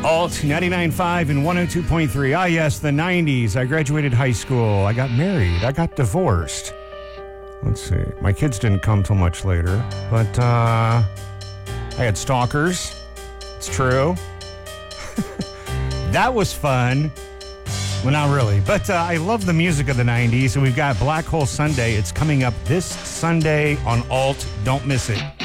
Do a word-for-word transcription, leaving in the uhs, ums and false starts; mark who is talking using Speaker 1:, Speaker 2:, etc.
Speaker 1: Alt ninety-nine point five and one oh two point three. Ah, yes, the nineties. I graduated high school. I got married. I got divorced. Let's see. My kids didn't come till much later. But uh, I had stalkers. It's true. That was fun. Well, not really. But uh, I love the music of the nineties. And we've got Black Hole Sunday. It's coming up this Sunday on Alt. Don't miss it.